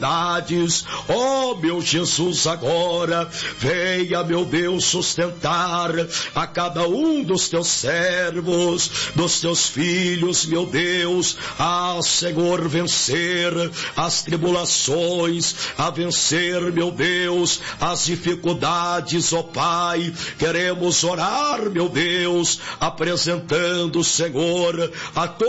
Ó meu Jesus, agora venha, meu Deus, sustentar a cada um dos teus servos, dos teus filhos, meu Deus, a Senhor vencer as tribulações, a vencer, meu Deus, as dificuldades, ó Pai. Queremos orar, meu Deus, apresentando, Senhor, a